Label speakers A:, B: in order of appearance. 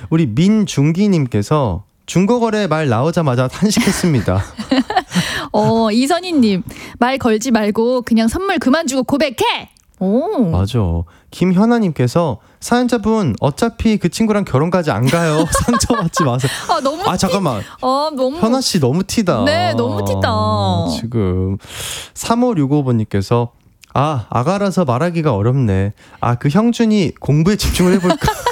A: 우리 민중기님께서 중고거래 말 나오자마자 탄식했습니다.
B: 이선희님, 말 걸지 말고 그냥 선물 그만 주고 고백해! 오.
A: 맞아. 김현아님께서 사연자분 어차피 그 친구랑 결혼까지 안 가요. 상처받지 마세요.
B: 너무
A: 잠깐만.
B: 너무
A: 현아 씨 너무 티다.
B: 네, 너무 티다.
A: 지금 3565번님께서 아가라서 말하기가 어렵네. 그 형준이 공부에 집중을 해볼까?